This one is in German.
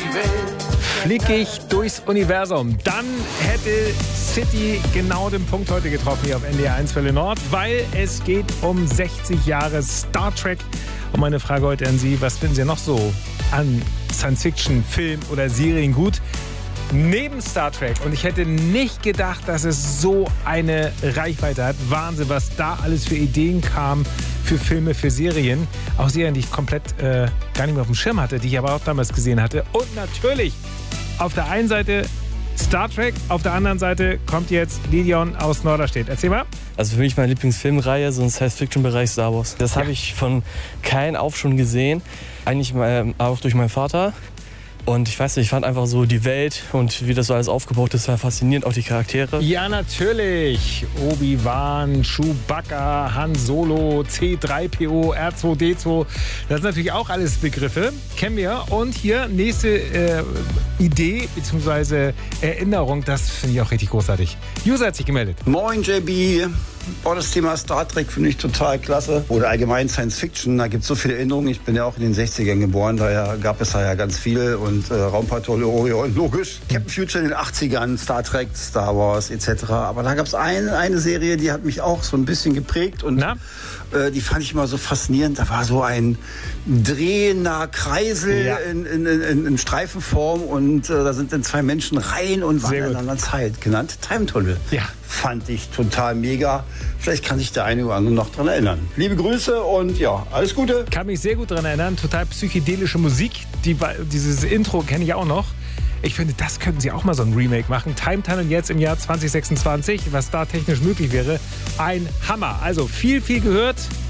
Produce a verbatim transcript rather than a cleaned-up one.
die Welt. Flieg ich durchs Universum. Dann hätte City genau den Punkt heute getroffen hier auf N D R eins Welle Nord, weil es geht um sechzig Jahre Star Trek. Und meine Frage heute an Sie, was finden Sie noch so an Science-Fiction, Film oder Serien gut? Neben Star Trek. Und ich hätte nicht gedacht, dass es so eine Reichweite hat. Wahnsinn, was da alles für Ideen kam für Filme, für Serien. Auch Serien, die ich komplett äh, gar nicht mehr auf dem Schirm hatte, die ich aber auch damals gesehen hatte. Und natürlich auf der einen Seite Star Trek, auf der anderen Seite kommt jetzt Lidion aus Norderstedt. Erzähl mal. Also für mich meine Lieblingsfilmreihe, so ein Science-Fiction-Bereich Star Wars. Das Ja. habe ich von klein auf schon gesehen. Eigentlich äh, auch durch meinen Vater. Und ich weiß nicht, ich fand einfach so die Welt und wie das so alles aufgebaut ist, war faszinierend, auch die Charaktere. Ja, natürlich. Obi-Wan, Chewbacca, Han Solo, C drei P O, R zwei D zwei. Das sind natürlich auch alles Begriffe. Kennen wir. Und hier nächste äh, Idee bzw. Erinnerung. Das finde ich auch richtig großartig. User hat sich gemeldet. Moin J B. Oh, das Thema Star Trek finde ich total klasse. Oder allgemein Science Fiction, da gibt es so viele Erinnerungen. Ich bin ja auch in den sechzigern geboren, daher gab es da ja ganz viel. Und äh, Raumpatrouille Orion, logisch. Captain Future in den achtzigern, Star Trek, Star Wars et cetera. Aber da gab es ein, eine Serie, die hat mich auch so ein bisschen geprägt. Und äh, die fand ich immer so faszinierend. Da war so ein drehender Kreisel Ja. in, in, in, in Streifenform. Und äh, da sind dann zwei Menschen rein und waren Sehr in gut. einer Zeit genannt. Time Tunnel. Ja. Fand ich total mega. Vielleicht kann sich der eine oder andere noch dran erinnern. Liebe Grüße und ja, alles Gute. Kann mich sehr gut daran erinnern. Total psychedelische Musik. Die, war- dieses Intro kenne ich auch noch. Ich finde, das könnten sie auch mal so ein Remake machen. Time Tunnel jetzt im Jahr zwanzig sechsundzwanzig, was da technisch möglich wäre. Ein Hammer. Also viel, viel gehört.